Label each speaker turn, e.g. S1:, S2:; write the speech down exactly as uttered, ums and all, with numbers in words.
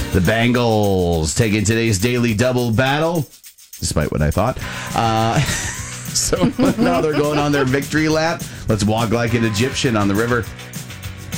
S1: The Bengals taking today's daily double battle, despite what I thought. Uh, so now they're going on their victory lap. Let's walk like an Egyptian on the river.